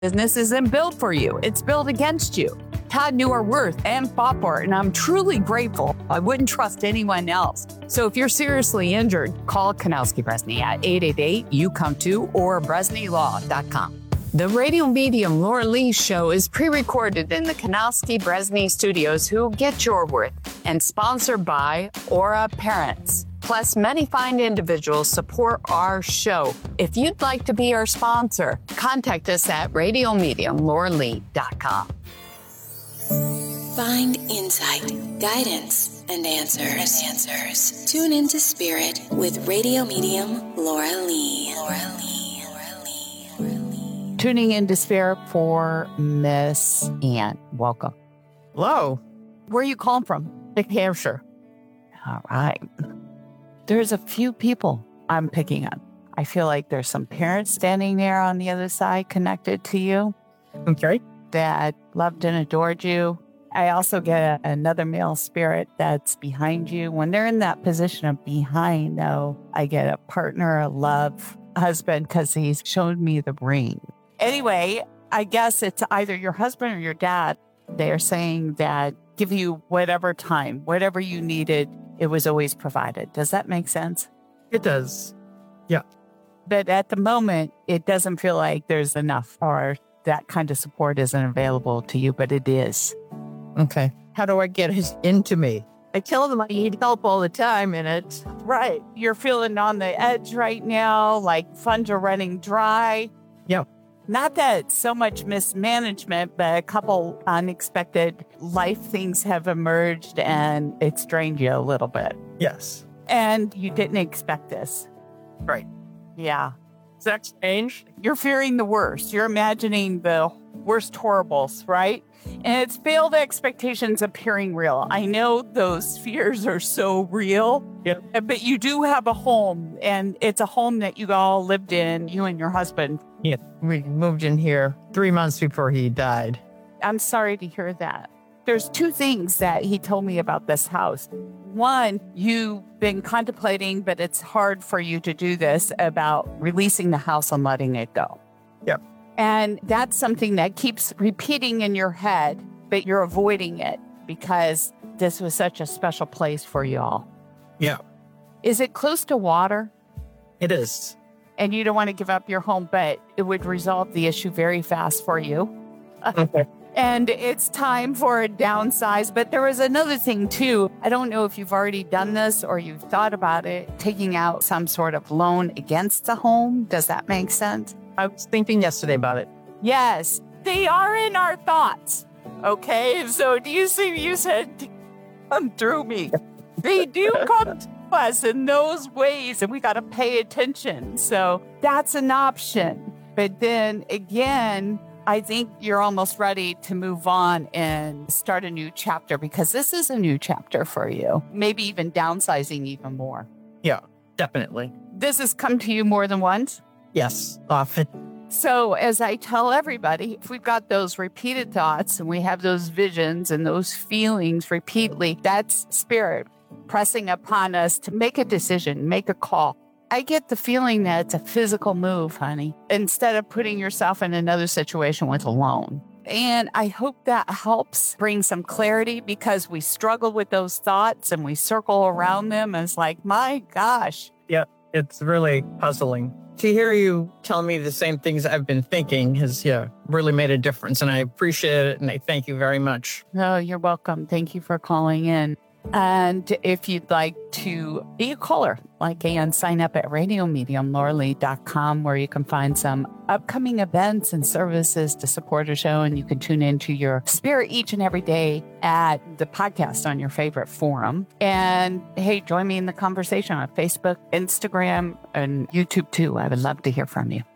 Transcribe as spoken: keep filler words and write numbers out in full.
Business isn't built for you. It's built against you. Todd knew our worth and fought for it, and I'm truly grateful. I wouldn't trust anyone else. So if you're seriously injured, call Kanowski Bresney at eight eight eight, you come to or bresney law dot com. The radio medium Laura Lee show is pre-recorded in the Kanowski Bresney studios, who get your worth, and sponsored by Aura Parents. Plus, many fine individuals support our show. If you'd like to be our sponsor, contact us at radio medium laura lee dot com. Find insight, guidance, and answers. Answers. Tune into Spirit with radio medium Laura Lee. Laura Lee. Laura Lee. Laura Lee. Tuning into Spirit for Miss Ann. Welcome. Hello. Where are you calling from? New Hampshire. All right. There's a few people I'm picking up. I feel like there's some parents standing there on the other side connected to you. Okay. That loved and adored you. I also get a, another male spirit that's behind you. When they're in that position of behind, though, I get a partner, a love, husband, because he's shown me the ring. Anyway, I guess it's either your husband or your dad. They're saying that give you whatever time, whatever you needed, it was always provided. Does that make sense? It does. Yeah. But at the moment, it doesn't feel like there's enough or that kind of support isn't available to you, but it is. Okay. How do I get his into me? I tell them I need help all the time, and it's right. You're feeling on the edge right now, like funds are running dry. Yeah. Not that so much mismanagement, but a couple unexpected life things have emerged and it's drained you a little bit. Yes. And you didn't expect this. Right. Yeah. Sex change. You're fearing the worst. You're imagining the worst horribles, right? And it's failed expectations appearing real. I know those fears are so real. Yep. But you do have a home, and it's a home that you all lived in, you and your husband. Yeah. We moved in here three months before he died. I'm sorry to hear that. There's two things that he told me about this house. One, you've been contemplating, but it's hard for you to do this, about releasing the house and letting it go. Yep. And that's something that keeps repeating in your head, but you're avoiding it because this was such a special place for you all. Yeah. Is it close to water? It is. And you don't want to give up your home, but it would resolve the issue very fast for you. Okay. And it's time for a downsize. But there was another thing, too. I don't know if you've already done this or you've thought about it, taking out some sort of loan against the home. Does that make sense? I was thinking yesterday about it. Yes, they are in our thoughts. Okay, so do you see, you said, come through me. They do come to us in those ways, and we got to pay attention. So that's an option. But then again, I think you're almost ready to move on and start a new chapter, because this is a new chapter for you. Maybe even downsizing even more. Yeah, definitely. This has come to you more than once? Yes, often. So as I tell everybody, if we've got those repeated thoughts and we have those visions and those feelings repeatedly, that's spirit pressing upon us to make a decision, make a call. I get the feeling that it's a physical move, honey, instead of putting yourself in another situation with a loan. And I hope that helps bring some clarity, because we struggle with those thoughts and we circle around them. And it's like, my gosh. Yeah, it's really puzzling. To hear you tell me the same things I've been thinking has, yeah, really made a difference. And I appreciate it. And I thank you very much. Oh, you're welcome. Thank you for calling in. And if you'd like to be a caller like Ann, sign up at radio medium laura lee dot com, where you can find some upcoming events and services to support a show. And you can tune into your spirit each and every day at the podcast on your favorite forum. And hey, join me in the conversation on Facebook, Instagram, and YouTube too. I would love to hear from you.